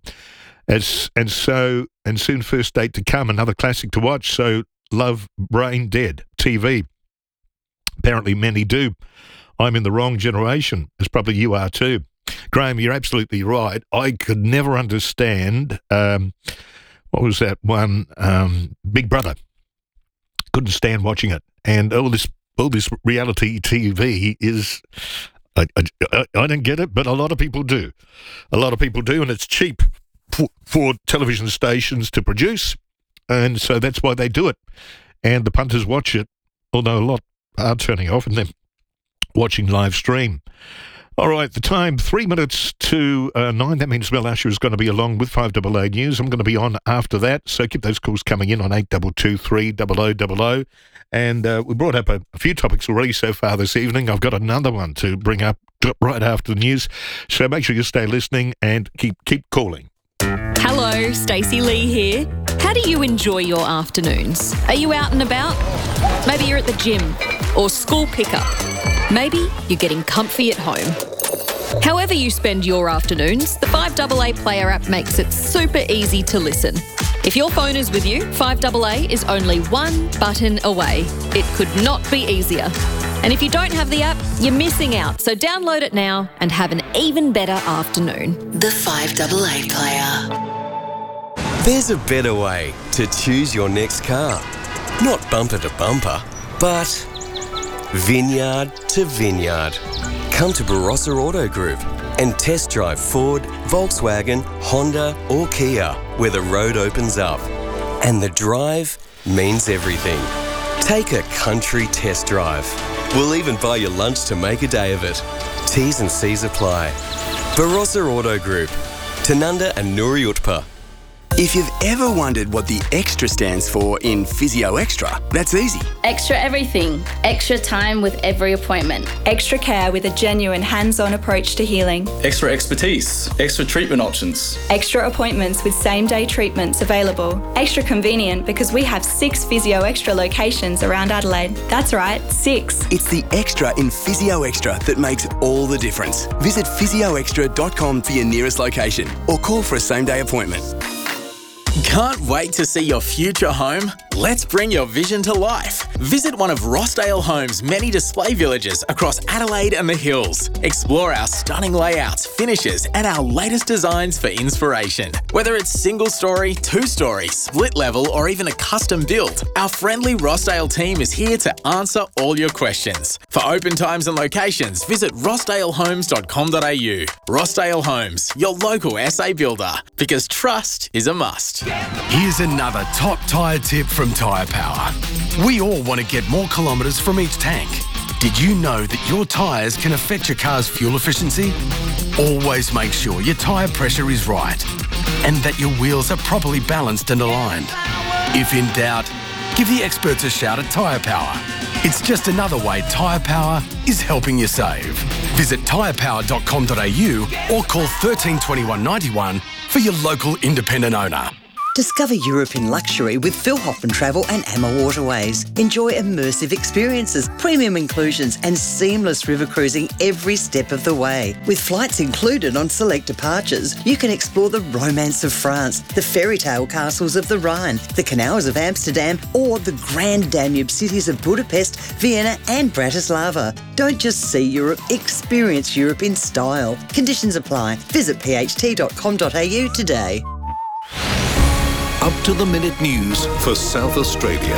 As and so and soon first date to come, another classic to watch. So love Brain Dead T V. Apparently many do. I'm in the wrong generation, as probably you are too. Graham, you're absolutely right. I could never understand um, what was that one? Um, Big Brother. Couldn't stand watching it. And all this all this reality T V is I, I, I don't get it, but a lot of people do. A lot of people do, and it's cheap for, for television stations to produce, and so that's why they do it. And the punters watch it, although a lot are turning off and then watching live stream. All right, the time, three minutes to uh, nine. That means Mel Usher is going to be along with five double A News. I'm going to be on after that, so keep those calls coming in on eight two two three double oh double oh. And uh, we brought up a, a few topics already so far this evening. I've got another one to bring up right after the news, so make sure you stay listening and keep keep calling. Hello, Stacey Lee here. How do you enjoy your afternoons? Are you out and about? Maybe you're at the gym or school pickup. Maybe you're getting comfy at home. However you spend your afternoons, the five double A Player app makes it super easy to listen. If your phone is with you, five double A is only one button away. It could not be easier. And if you don't have the app, you're missing out. So download it now and have an even better afternoon. The five double A Player. There's a better way to choose your next car. Not bumper to bumper, but vineyard to vineyard. Come to Barossa Auto Group and test drive Ford, Volkswagen, Honda or Kia, where the road opens up. And the drive means everything. Take a country test drive. We'll even buy you lunch to make a day of it. T's and C's apply. Barossa Auto Group, Tanunda and Nuri Utpa. If you've ever wondered what the extra stands for in Physio Extra, that's easy. Extra everything. Extra time with every appointment. Extra care with a genuine hands-on approach to healing. Extra expertise. Extra treatment options. Extra appointments with same-day treatments available. Extra convenient because we have six Physio Extra locations around Adelaide. That's right, six. It's the extra in Physio Extra that makes all the difference. Visit physio extra dot com for your nearest location or call for a same-day appointment. Can't wait to see your future home? Let's bring your vision to life. Visit one of Rossdale Homes' many display villages across Adelaide and the Hills. Explore our stunning layouts, finishes, and our latest designs for inspiration. Whether it's single story, two story, split level, or even a custom build, our friendly Rossdale team is here to answer all your questions. For open times and locations, visit rossdale homes dot com dot a u. Rossdale Homes, your local S A builder, because trust is a must. Here's another top tyre tip from Tyre Power. We all want to get more kilometres from each tank. Did you know that your tyres can affect your car's fuel efficiency? Always make sure your tyre pressure is right and that your wheels are properly balanced and aligned. If in doubt, give the experts a shout at Tyre Power. It's just another way Tyre Power is helping you save. Visit tyre power dot com dot a u or call thirteen twenty-one ninety-one for your local independent owner. Discover Europe in luxury with Philhoffen Travel and Amma Waterways. Enjoy immersive experiences, premium inclusions and seamless river cruising every step of the way. With flights included on select departures, you can explore the romance of France, the fairy tale castles of the Rhine, the canals of Amsterdam or the grand Danube cities of Budapest, Vienna and Bratislava. Don't just see Europe, experience Europe in style. Conditions apply. Visit p h t dot com dot a u today. Up-to-the-minute news for South Australia.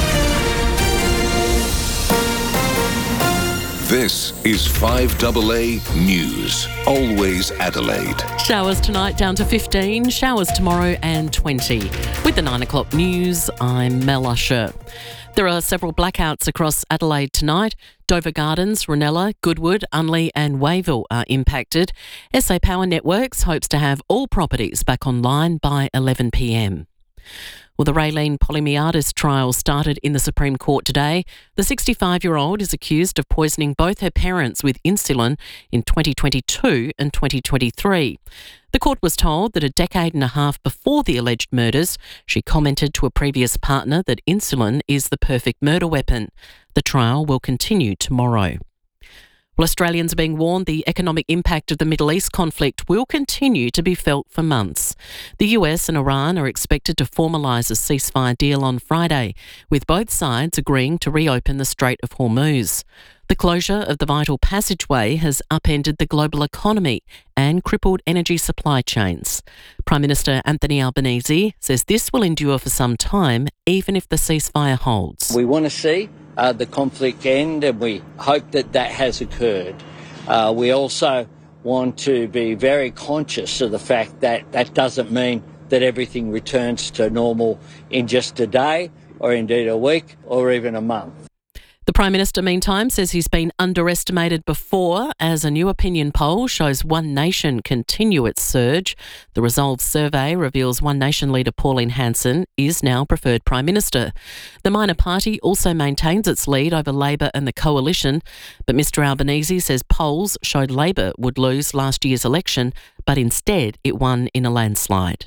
This is five A A News. Always Adelaide. Showers tonight down to fifteen, showers tomorrow and twenty. With the nine o'clock news, I'm Mel Usher. There are several blackouts across Adelaide tonight. Dover Gardens, Ranella, Goodwood, Unley and Wayville are impacted. S A Power Networks hopes to have all properties back online by eleven p m. Well, the Raylene Polymiatis trial started in the Supreme Court today. The sixty-five-year-old is accused of poisoning both her parents with insulin in twenty twenty-two and twenty twenty-three. The court was told that a decade and a half before the alleged murders, she commented to a previous partner that insulin is the perfect murder weapon. The trial will continue tomorrow. Well, Australians are being warned the economic impact of the Middle East conflict will continue to be felt for months. The U S and Iran are expected to formalise a ceasefire deal on Friday, with both sides agreeing to reopen the Strait of Hormuz. The closure of the vital passageway has upended the global economy and crippled energy supply chains. Prime Minister Anthony Albanese says this will endure for some time, even if the ceasefire holds. We want to see uh, the conflict end, and we hope that that has occurred. Uh, we also want to be very conscious of the fact that that doesn't mean that everything returns to normal in just a day, or indeed a week, or even a month. The Prime Minister, meantime, says he's been underestimated before as a new opinion poll shows One Nation continue its surge. The Resolve survey reveals One Nation leader Pauline Hanson is now preferred Prime Minister. The minor party also maintains its lead over Labor and the Coalition, but Mr Albanese says polls showed Labor would lose last year's election, but instead it won in a landslide.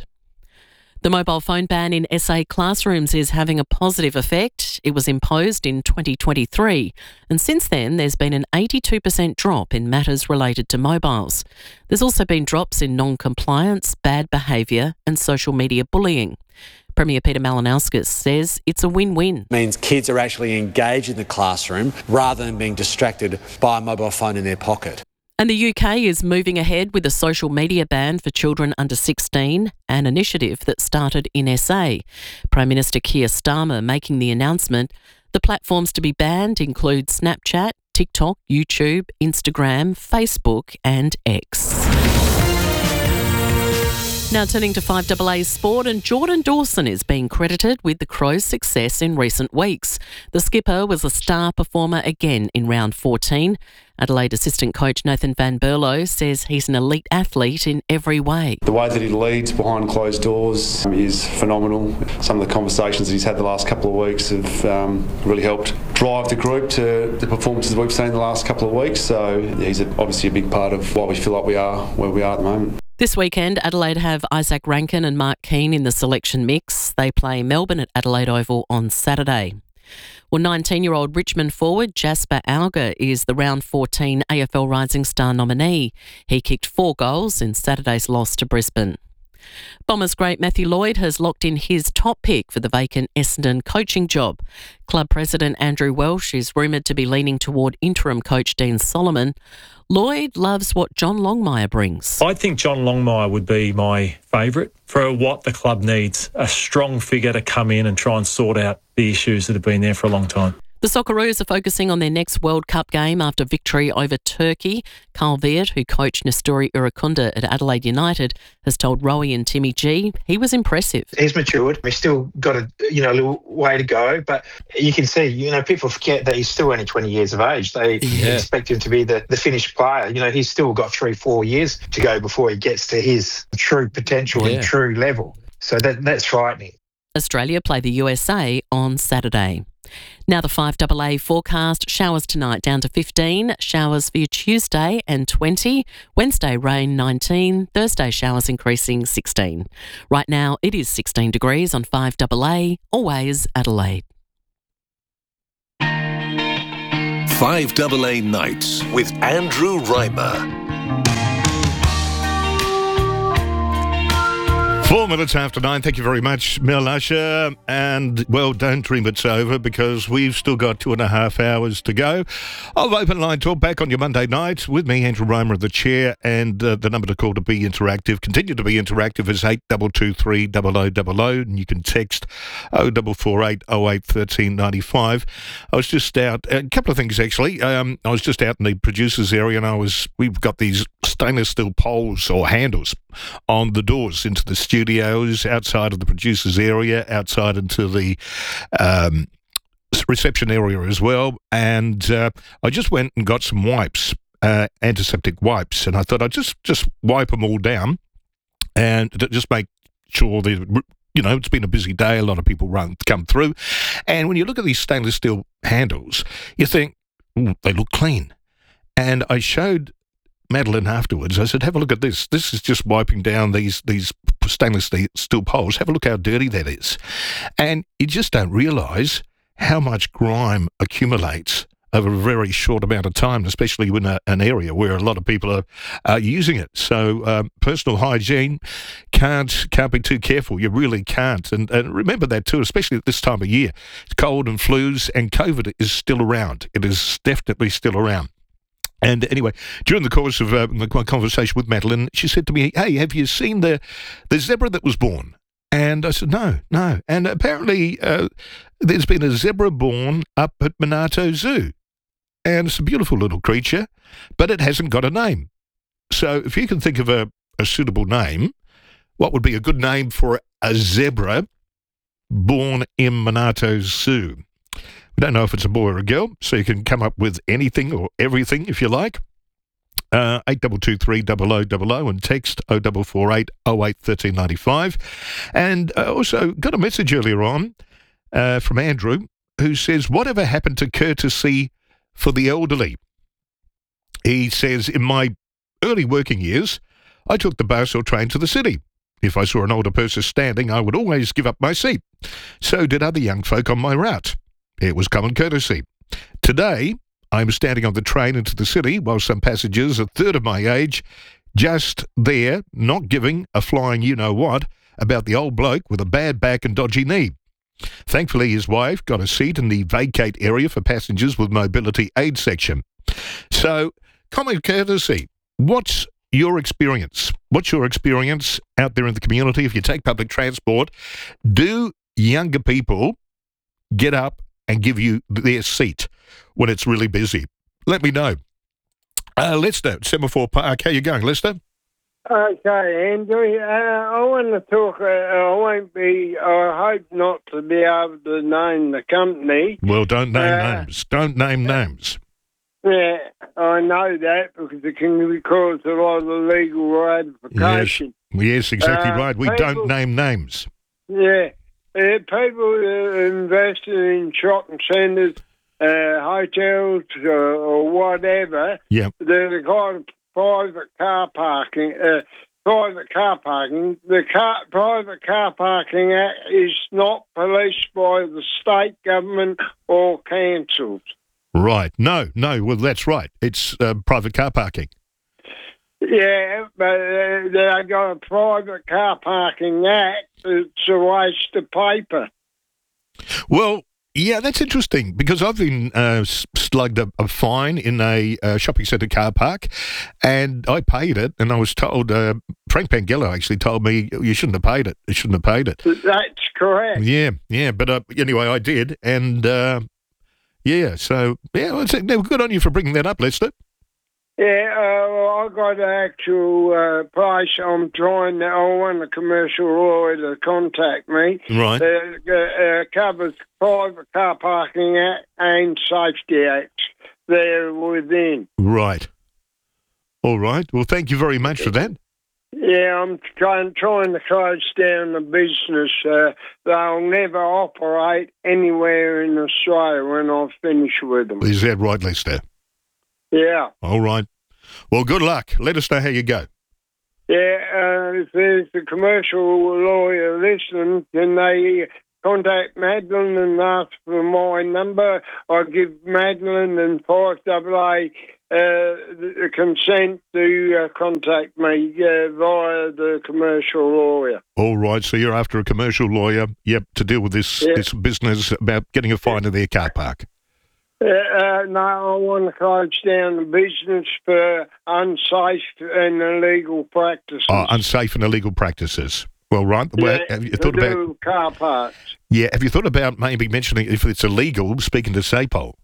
The mobile phone ban in S A classrooms is having a positive effect. It was imposed in twenty twenty-three, and since then there's been an eighty-two percent drop in matters related to mobiles. There's also been drops in non-compliance, bad behaviour and social media bullying. Premier Peter Malinauskas says it's a win-win. It means kids are actually engaged in the classroom rather than being distracted by a mobile phone in their pocket. And the U K is moving ahead with a social media ban for children under sixteen, an initiative that started in S A. Prime Minister Keir Starmer making the announcement. The platforms to be banned include Snapchat, TikTok, YouTube, Instagram, Facebook and X. Now turning to five A A sport, and Jordan Dawson is being credited with the Crows' success in recent weeks. The skipper was a star performer again in round fourteen. Adelaide assistant coach Nathan Van Berlo says he's an elite athlete in every way. The way that he leads behind closed doors is phenomenal. Some of the conversations that he's had the last couple of weeks have um, really helped drive the group to the performances we've seen the last couple of weeks. So yeah, he's a, obviously a big part of why we feel like we are where we are at the moment. This weekend, Adelaide have Isaac Rankin and Mark Keane in the selection mix. They play Melbourne at Adelaide Oval on Saturday. Well, nineteen-year-old Richmond forward Jasper Auger is the round fourteen A F L Rising Star nominee. He kicked four goals in Saturday's loss to Brisbane. Bombers great Matthew Lloyd has locked in his top pick for the vacant Essendon coaching job. Club president Andrew Welsh is rumoured to be leaning toward interim coach Dean Solomon. Lloyd loves what John Longmire brings. I think John Longmire would be my favourite for what the club needs, a strong figure to come in and try and sort out the issues that have been there for a long time. The Socceroos are focusing on their next World Cup game after victory over Turkey. Carl Veart, who coached Nestori Irukunda at Adelaide United, has told Rowie and Timmy G he was impressive. He's matured. He's still got a you know a little way to go, but you can see, you know, people forget that he's still only twenty years of age. They Yeah. expect him to be the, the finished player. You know, he's still got three, four years to go before he gets to his true potential Yeah. and true level. So that that's frightening. Australia play the U S A on Saturday. Now the five double A forecast. Showers tonight down to fifteen. Showers for your Tuesday and twenty. Wednesday rain nineteen. Thursday showers increasing sixteen. Right now it is sixteen degrees on five double A. Always Adelaide. five double A Nights with Andrew Reimer. Four minutes after nine. Thank you very much, Mel Usher. And, well, don't dream it's over because we've still got two and a half hours to go of Open Line Talk back on your Monday night with me, Andrew Reimer, the chair, and uh, the number to call to be interactive, continue to be interactive, is eight two two three zero zero zero zero, and you can text oh four four eight oh eight one three nine five. I was just out, a couple of things actually. Um, I was just out in the producers area, and I was, we've got these stainless steel poles or handles on the doors into the studios, outside of the producers area, outside into the um, reception area as well. And uh, I just went and got some wipes, uh, antiseptic wipes, and I thought I'd just, just wipe them all down and to just make sure that, you know, it's been a busy day, a lot of people run come through. And when you look at these stainless steel handles, you think, "Ooh, they look clean." And I showed Madeline afterwards. I said, have a look at this. This is just wiping down these these stainless steel poles. Have a look how dirty that is. And you just don't realise how much grime accumulates over a very short amount of time, especially in a, an area where a lot of people are, are using it. So um, personal hygiene, can't can't be too careful. You really can't. And, and remember that too, especially at this time of year. Cold and flus and COVID is still around. It is definitely still around. And anyway, during the course of uh, my conversation with Madeline, she said to me, hey, have you seen the, the zebra that was born? And I said, no, no. And apparently uh, there's been a zebra born up at Monarto Zoo. And it's a beautiful little creature, but it hasn't got a name. So if you can think of a, a suitable name, what would be a good name for a zebra born in Monarto Zoo? We don't know if it's a boy or a girl, so you can come up with anything or everything if you like. Uh, eight two two three zero zero zero zero and text oh four four eight oh eight one three nine five. And I also got a message earlier on uh, from Andrew who says, whatever happened to courtesy for the elderly? He says, in my early working years, I took the bus or train to the city. If I saw an older person standing, I would always give up my seat. So did other young folk on my route. It was common courtesy. Today, I'm standing on the train into the city while some passengers, a third of my age, just there, not giving a flying you-know-what about the old bloke with a bad back and dodgy knee. Thankfully, his wife got a seat in the vacate area for passengers with mobility aid section. So, common courtesy. What's your experience? What's your experience out there in the community? If you take public transport, do younger people get up and give you their seat when it's really busy? Let me know. Uh, Lester, Semaphore Park. How you going, Lester? Okay, Andrew. Uh, I want to talk. Uh, I won't be. I hope not to be able to name the company. Well, don't name Uh, names. Don't name names. Yeah, I know that because it can cause a lot of legal Yes, ramifications. yes, exactly Uh, right. We people- don't name names. Yeah, uh, people uh, investing in shopping centres, uh, hotels, uh, or whatever. Yeah. They've got private car parking. Uh, private car parking. The car, Private Car Parking Act is not policed by the state government or councils. Right. No, no. Well, that's right. It's uh, private car parking. Yeah, but uh, they got a Private Car Parking Act. It's a waste of paper. Well, yeah, that's interesting because I've been uh, s- slugged a, a fine in a uh, shopping centre car park, and I paid it, and I was told, uh, Frank Pangello actually told me, you shouldn't have paid it. You shouldn't have paid it. That's correct. Yeah, yeah. But uh, anyway, I did, and uh, Yeah, so, yeah, well, it's, no, good on you for bringing that up, Lester. Yeah, uh, well, I got the actual uh, price. I'm trying. I want a commercial lawyer to contact me. Right. That uh, uh, covers private car parking act and safety acts there within. Right. All right. Well, thank you very much for that. Yeah, I'm trying trying to close down the business. Uh, they'll never operate anywhere in Australia when I finish with them. Is that right, Lester? Yeah. All right. Well, good luck. Let us know how you go. Yeah, uh, if there's a commercial lawyer listening, can they contact Madeline and ask for my number? I give Madeline and five double A uh, the consent to uh, contact me uh, via the commercial lawyer. All right. So you're after a commercial lawyer, yep, to deal with this, Yeah. this business about getting a fine in their car park. Uh, uh, no, I want to close down the business for unsafe and illegal practices. Oh, unsafe and illegal practices. Well, right. Well, Yeah, have you to thought about? do car parks? Yeah. Have you thought about maybe mentioning if it's illegal? Speaking to SAPOL.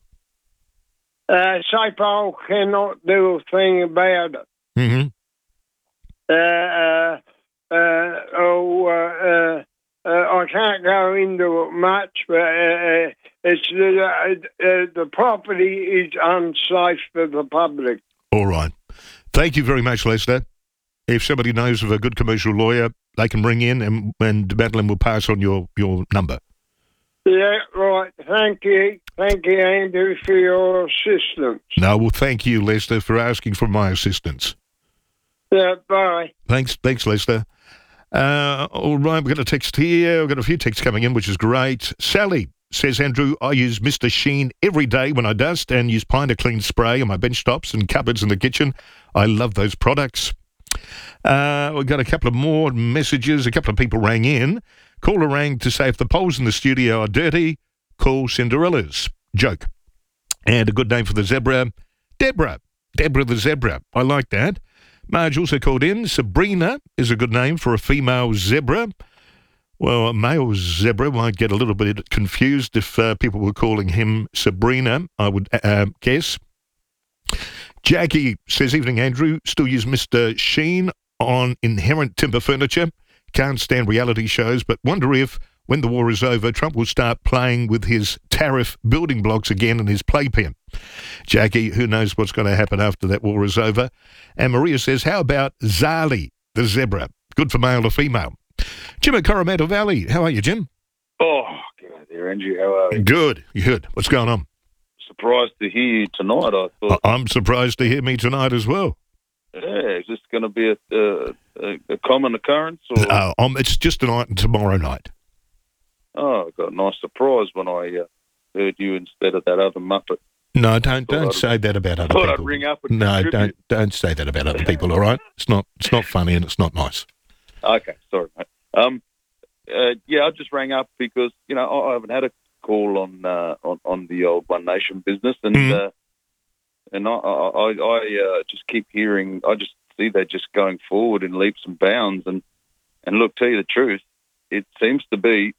Uh, SAPOL cannot do a thing about it. Mm-hmm. Uh, uh, uh, oh, uh, uh, uh, I can't go into it much, but uh, it's uh, uh, the property is unsafe for the public. All right. Thank you very much, Lester. If somebody knows of a good commercial lawyer, they can ring in and, and Madeline will pass on your, your number. Yeah, right. Thank you. Thank you, Andrew, for your assistance. No, well, thank you, Lester, for asking for my assistance. Yeah, bye. Thanks, thanks, Lester. Uh, all right, we've got a text here. We've got a few texts coming in, which is great. Sally says, Andrew, I use Mister Sheen every day when I dust and use Pioneer Clean Spray on my bench tops and cupboards in the kitchen. I love those products. Uh, we've got a couple of more messages. A couple of people rang in. Caller rang to say if the poles in the studio are dirty, call Cinderella's. Joke. And a good name for the zebra, Deborah. Deborah the zebra. I like that. Marge also called in. Sabrina is a good name for a female zebra. Well, a male zebra might get a little bit confused if uh, people were calling him Sabrina, I would uh, guess. Jackie says, evening, Andrew. Still use Mister Sheen on Inherent Timber Furniture. Can't stand reality shows, but wonder if, when the war is over, Trump will start playing with his tariff building blocks again in his playpen. Jackie, who knows what's going to happen after that war is over. And Maria says, how about Zali, the zebra? Good for male or female. Jim at Coromandel Valley. How are you, Jim? Oh, good there, Andrew. How are you? Good. Good. What's going on? Surprised to hear you tonight, I thought. I'm surprised to hear me tonight as well. Yeah, is this going to be a, a, a common occurrence? Or? Uh, um, it's just tonight and tomorrow night. Oh, I got a nice surprise when I uh, heard you instead of that other Muppet. No, don't don't I'd, say that about other thought people. I'd ring up and no, contribute. don't don't say that about other people. All right, it's not it's not funny and it's not nice. Okay, sorry, mate. Um, uh, yeah, I just rang up because you know I, I haven't had a call on uh, on on the old One Nation business, and mm. uh, and I I, I uh, just keep hearing. I just see they're just going forward in leaps and bounds, and and look, tell you the truth, it seems to be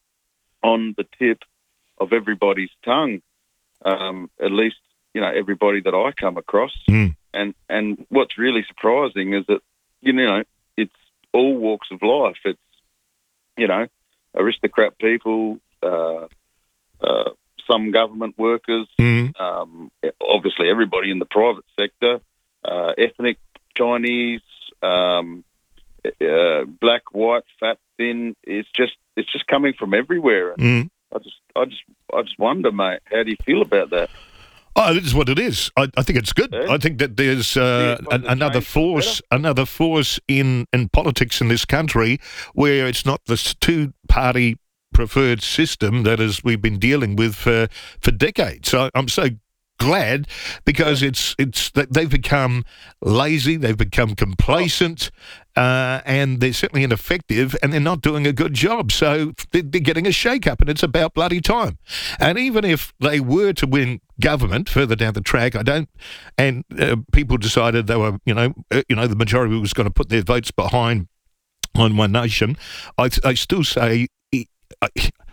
on the tip of everybody's tongue. Um, at least, you know, everybody that I come across. Mm. And, and what's really surprising is that, you know, it's all walks of life. It's, you know, aristocrat people, uh, uh, some government workers, mm. um, obviously everybody in the private sector, uh, ethnic Chinese, um, uh, black, white, fat, thin. It's just, it's just coming from everywhere. And mm. I just, I just, I just wonder, mate. How do you feel about that? Oh, it is what it is. I, I think it's good. Yeah. I think that there's uh, an, another force, another force in, in politics in this country where it's not this two-party preferred system that is we've been dealing with for for decades. So I'm so glad because it's it's they've become lazy, they've become complacent, uh, and they're certainly ineffective, and they're not doing a good job. So they're, they're getting a shake-up, and it's about bloody time. And even if they were to win government further down the track, I don't, and uh, people decided they were, you know, uh, you know, the majority was going to put their votes behind on One Nation, I, I still say.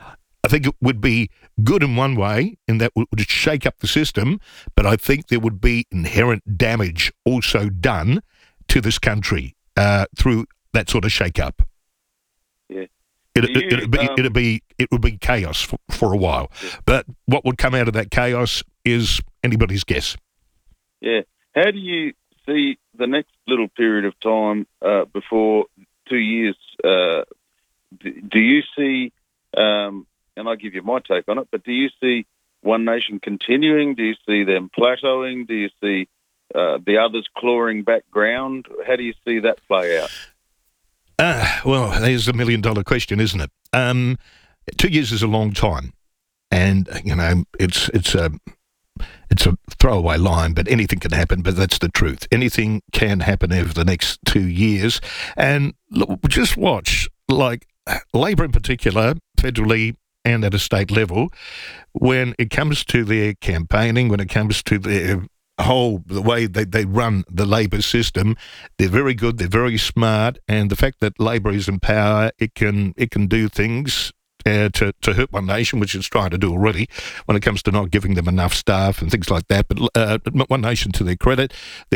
I think it would be good in one way, in that it would shake up the system, but I think there would be inherent damage also done to this country uh, through that sort of shake-up. Yeah. It, Do you, it, it'd, be, um, it'd be it would be chaos for, for a while, yeah. but what would come out of that chaos is anybody's guess. Yeah. How do you see the next little period of time uh, before two years? Uh, do, do you see, um, and I'll give you my take on it, but do you see One Nation continuing? Do you see them plateauing? Do you see uh, the others clawing back ground? How do you see that play out? Uh, well, there's a million-dollar question, isn't it? Um, two years is a long time, and you know it's it's a it's a throwaway line, but anything can happen. But that's the truth. Anything can happen over the next two years, and look, just watch, like Labor in particular, federally and at a state level, when it comes to their campaigning, when it comes to their whole, the way they, they run the Labor system, they're very good, they're very smart, and the fact that Labor is in power, it can it can do things uh, to, to hurt One Nation, which it's trying to do already, when it comes to not giving them enough staff and things like that. But uh, One Nation, to their credit,